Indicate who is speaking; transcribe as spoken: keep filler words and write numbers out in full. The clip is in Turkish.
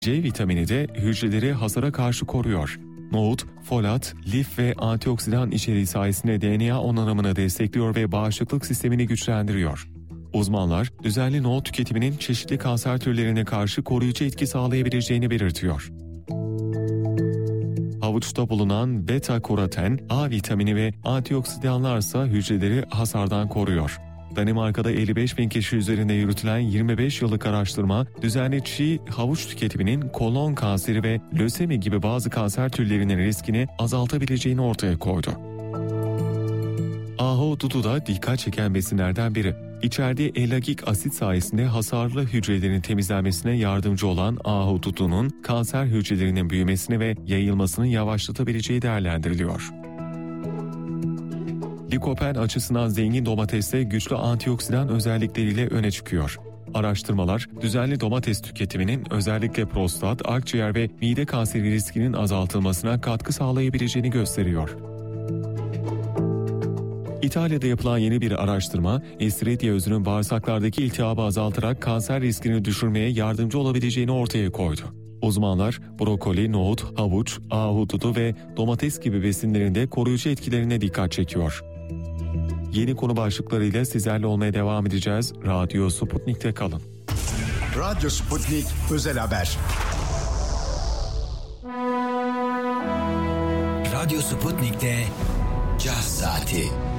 Speaker 1: C vitamini de hücreleri hasara karşı koruyor. Nohut, folat, lif ve antioksidan içeriği sayesinde D N A onarımını destekliyor ve bağışıklık sistemini güçlendiriyor. Uzmanlar, düzenli nohut tüketiminin çeşitli kanser türlerine karşı koruyucu etki sağlayabileceğini belirtiyor. Havuçta bulunan beta-karoten, A vitamini ve antioksidanlar ise hücreleri hasardan koruyor. Danimarka'da elli beş bin kişi üzerinde yürütülen yirmi beş yıllık araştırma, düzenli çiğ havuç tüketiminin kolon kanseri ve lösemi gibi bazı kanser türlerinin riskini azaltabileceğini ortaya koydu. Ahududu da dikkat çeken besinlerden biri. İçerdiği ellagik asit sayesinde hasarlı hücrelerin temizlenmesine yardımcı olan ahududunun kanser hücrelerinin büyümesini ve yayılmasını yavaşlatabileceği değerlendiriliyor. Likopen açısından zengin domateste güçlü antioksidan özellikleriyle öne çıkıyor. Araştırmalar, düzenli domates tüketiminin özellikle prostat, akciğer ve mide kanseri riskinin azaltılmasına katkı sağlayabileceğini gösteriyor. İtalya'da yapılan yeni bir araştırma, Escherichia özünün bağırsaklardaki iltihabı azaltarak kanser riskini düşürmeye yardımcı olabileceğini ortaya koydu. Uzmanlar, brokoli, nohut, havuç, ahududu ve domates gibi besinlerin de koruyucu etkilerine dikkat çekiyor. Yeni konu başlıklarıyla sizlerle olmaya devam edeceğiz. Radyo Sputnik'te kalın.
Speaker 2: Radyo Sputnik Özel Haber.
Speaker 3: Radyo Sputnik'te Caz Saati.